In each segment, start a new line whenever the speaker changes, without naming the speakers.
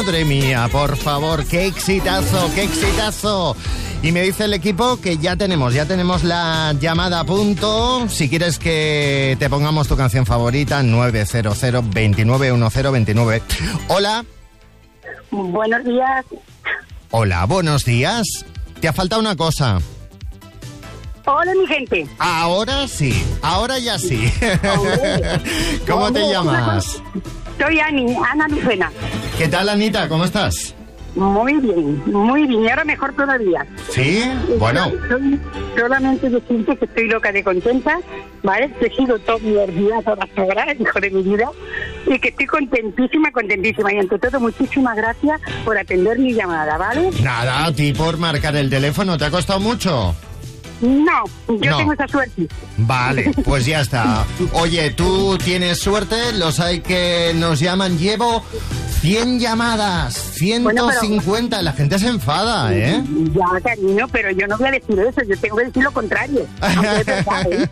Madre mía, por favor, qué exitazo, qué exitazo. Y me dice el equipo que ya tenemos la llamada a punto. Si quieres que te pongamos tu canción favorita, 900-291029. Hola.
Buenos días.
Hola, buenos días. Te ha faltado una cosa.
Hola, mi gente.
Ahora sí, ahora ya sí. ¿Cómo te llamas?
Soy Ana Lucena.
¿Qué tal, Anita? ¿Cómo estás?
Muy bien, y ahora mejor todavía.
¿Sí? Bueno.
Solamente decirte que estoy loca de contenta, ¿vale? Te sigo todos mis días, todas las horas, hijo de mi vida, y que estoy contentísima, y ante todo, muchísimas gracias por atender mi llamada, ¿vale?
Nada, a ti por marcar el teléfono, ¿te ha costado mucho?
No, yo tengo esa suerte.
Vale, pues ya está. Oye, tú tienes suerte, los hay que nos llaman. Llevo 100 llamadas, 150. La gente se enfada, ¿eh?
Ya, cariño, pero yo no voy a decir eso. Yo tengo que decir lo contrario. Aunque es verdad, ¿eh?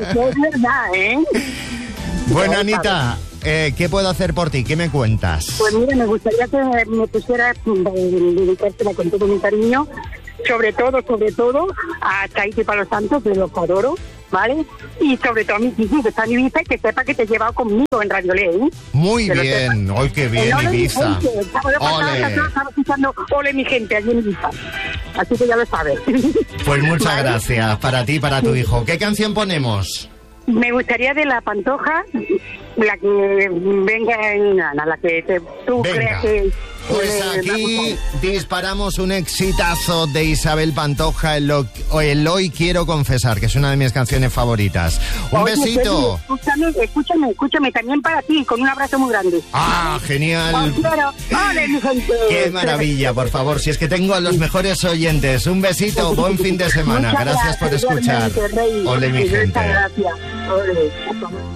Bueno, Anita, ¿qué puedo hacer por ti? ¿Qué me cuentas?
Pues mira, me gustaría que me pusieras, dedicársela con todo mi cariño, sobre todo a Chaito y Palo Santo, que los adoro, ¿vale? Y sobre todo a mi hijo, que está en Ibiza, y que sepa que te he llevado conmigo en Radio Ley.
Muy bien, ¡ay, qué bien, Ibiza!
Estaba escuchando Ole, mi gente, allí en Ibiza. Así que ya lo sabes.
Pues muchas gracias, para ti y para tu hijo. ¿Qué canción ponemos?
Me gustaría de La Pantoja, la que venga en Ana, la que tú creas que...
Pues aquí disparamos un exitazo de Isabel Pantoja, el Hoy Quiero Confesar, que es una de mis canciones favoritas. Un besito.
Escúchame, también para ti, con un abrazo muy grande.
¡Ah, genial!
¡Vale, mi gente!
¡Qué maravilla, por favor! Si es que tengo a los mejores oyentes. Un besito, buen fin de semana. Gracias por escuchar. Ole, mi gente.
Gracias. Ole.